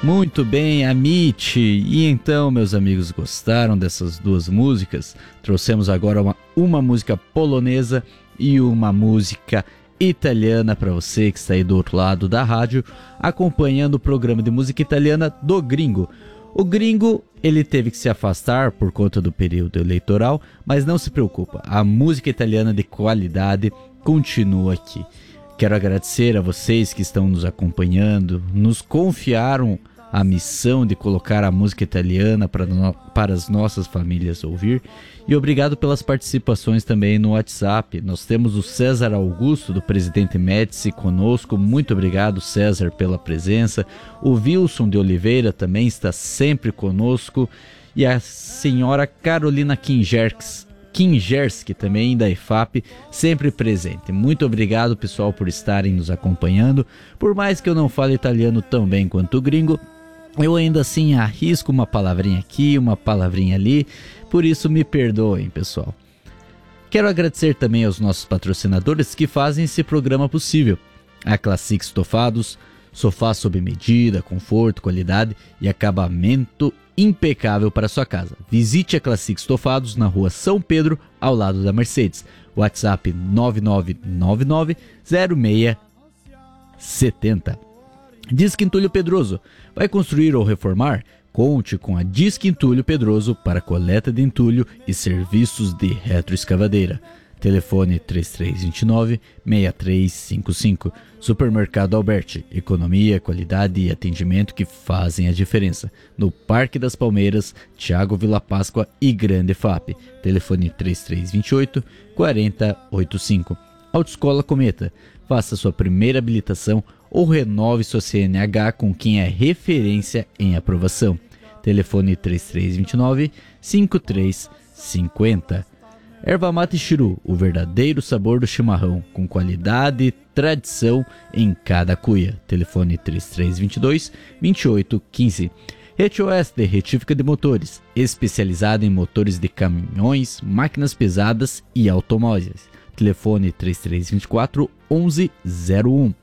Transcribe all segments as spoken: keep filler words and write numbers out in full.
Muito bem, Amit. E então, meus amigos, gostaram dessas duas músicas? Trouxemos agora uma, uma música polonesa e uma música italiana para você que está aí do outro lado da rádio, acompanhando o programa de música italiana do Gringo. O Gringo, ele teve que se afastar por conta do período eleitoral, mas não se preocupa, a música italiana de qualidade continua aqui. Quero agradecer a vocês que estão nos acompanhando, nos confiaram a missão de colocar a música italiana para, no, para as nossas famílias ouvir. E obrigado pelas participações também no WhatsApp. Nós temos o César Augusto, do Presidente Médici, conosco. Muito obrigado, César, pela presença. O Wilson de Oliveira também está sempre conosco. E a senhora Carolina Kingerski, Kingerski também, da I F A P, sempre presente. Muito obrigado, pessoal, por estarem nos acompanhando. Por mais que eu não fale italiano tão bem quanto o Gringo, eu ainda assim arrisco uma palavrinha aqui, uma palavrinha ali, por isso me perdoem, pessoal. Quero agradecer também aos nossos patrocinadores que fazem esse programa possível. A Classic Estofados, sofá sob medida, conforto, qualidade e acabamento impecável para sua casa. Visite a Classic Estofados na rua São Pedro, ao lado da Mercedes. WhatsApp nove nove nove nove zero seis sete zero. Disque Entulho Pedroso. Vai construir ou reformar? Conte com a Disque Entulho Pedroso para coleta de entulho e serviços de retroescavadeira. Telefone três três dois nove, seis três cinco cinco. Supermercado Alberti. Economia, qualidade e atendimento que fazem a diferença. No Parque das Palmeiras, Thiago Vila Páscoa e Grande F A P. Telefone três três dois oito, quatro zero oito cinco. Autoescola Cometa. Faça sua primeira habilitação ou renove sua C N H com quem é referência em aprovação. Telefone três três dois nove, cinco três cinco zero. Erva Mate Chiru, o verdadeiro sabor do chimarrão, com qualidade e tradição em cada cuia. Telefone três três dois dois, dois oito um cinco. Rete Oeste, retífica de motores, especializada em motores de caminhões, máquinas pesadas e automóveis. Telefone três três dois quatro, um um zero um.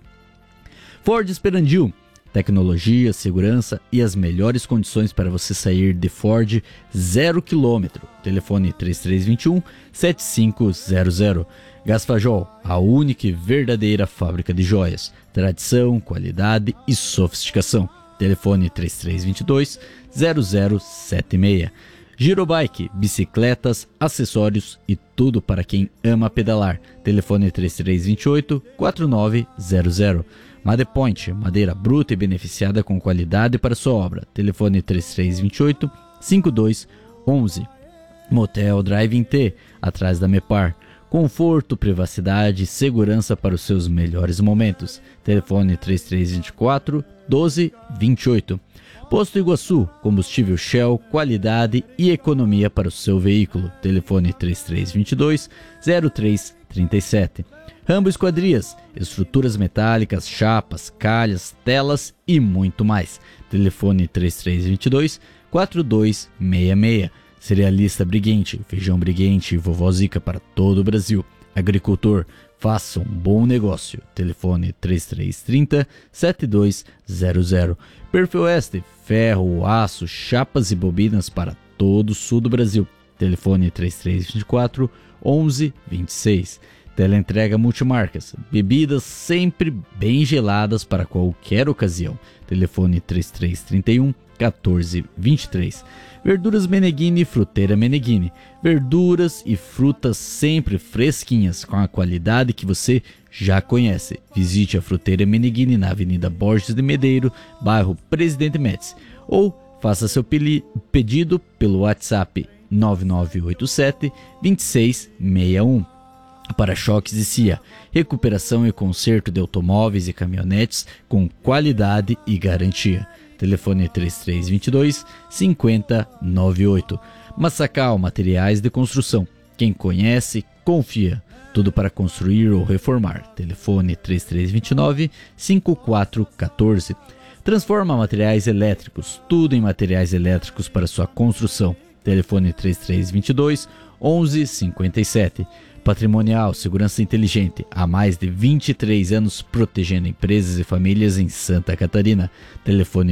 Ford Esperandil, tecnologia, segurança e as melhores condições para você sair de Ford zero quilômetro. Telefone três três dois um, sete cinco zero zero. Gasfajol, a única e verdadeira fábrica de joias. Tradição, qualidade e sofisticação. Telefone três três dois dois, zero zero sete seis. Girobike, bicicletas, acessórios e tudo para quem ama pedalar. Telefone três três dois oito, quatro nove zero zero. Madepoint, madeira bruta e beneficiada com qualidade para sua obra. Telefone três três dois oito, cinco dois um um. Motel Drive-In T, atrás da Mepar. Conforto, privacidade e segurança para os seus melhores momentos. Telefone três três dois quatro, um dois dois oito. Posto Iguaçu, combustível Shell, qualidade e economia para o seu veículo. Telefone três três dois dois, zero três três sete. Rambo Esquadrias, estruturas metálicas, chapas, calhas, telas e muito mais. Telefone três três dois dois, quatro dois seis seis. Cerealista Briguente, feijão Briguente e Vovó Zica para todo o Brasil. Agricultor, faça um bom negócio. Telefone três três três zero, sete dois zero zero. Perfil Oeste, ferro, aço, chapas e bobinas para todo o sul do Brasil. Telefone três três dois quatro, um um dois seis. Teleentrega Multimarcas, bebidas sempre bem geladas para qualquer ocasião. Telefone três três três um, um quatro dois três. Verduras Meneghini e Fruteira Meneghini. Verduras e frutas sempre fresquinhas, com a qualidade que você já conhece. Visite a Fruteira Meneghini na Avenida Borges de Medeiros, bairro Presidente Médici. Ou faça seu pedido pelo WhatsApp nove nove oito sete, dois seis seis um. Para-choques e C I A, recuperação e conserto de automóveis e caminhonetes com qualidade e garantia. Telefone três três dois dois, cinco zero nove oito. Massacal, materiais de construção. Quem conhece, confia. Tudo para construir ou reformar. Telefone três três dois nove, cinco quatro um quatro. Transforma materiais elétricos. Tudo em materiais elétricos para sua construção. Telefone três três dois dois, um um cinco sete. Patrimonial, segurança inteligente, há mais de vinte e três anos protegendo empresas e famílias em Santa Catarina. Telefone